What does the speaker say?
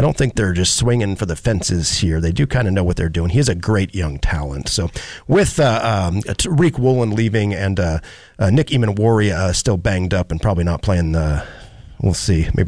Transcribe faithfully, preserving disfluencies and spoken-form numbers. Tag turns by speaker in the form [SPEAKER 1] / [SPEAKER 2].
[SPEAKER 1] don't think they're just swinging for the fences here. They do kind of know what they're doing. He is a great young talent. So with uh, um, Tariq Woolen leaving and uh, uh, Nick Eamon-Wari uh, still banged up and probably not playing the, we'll see, maybe